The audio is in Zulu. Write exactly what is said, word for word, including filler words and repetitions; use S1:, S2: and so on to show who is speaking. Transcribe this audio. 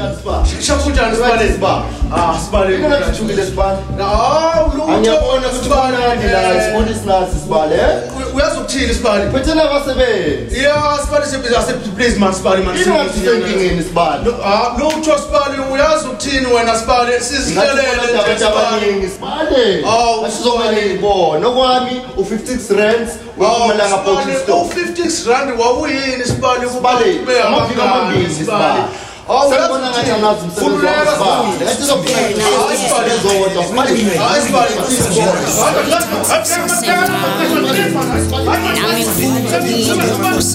S1: Shakuja Sibale Spa. Ah, Sibale.
S2: Ngeke nakuthukile Sibale.
S1: Hawu lo
S2: Angiyabona ukuthi Sibale la isibonisi nasi Sibale.
S1: Uyazokuthini Sibale?
S2: Phethena abasebenzi.
S1: Yeah, Sibale sebenza please man Sibale man.
S2: Ingathini Sibale.
S1: Ah, lo utho Sibale uyazokuthini wena Sibale sizihlelele nje
S2: Sibale. Sibale. Asizomane ngibona okwami u-fifty-six rands uphumela ngaphosi stop.
S1: u-fifty-six rand wawuyini Sibale
S2: Sibale. Amafika amabili Sibale. Oh, sebona ngathi anazi umsebenzi wakho. Ngathi uzophela Sibale zodwa. Sibale.
S3: Nami ngifuna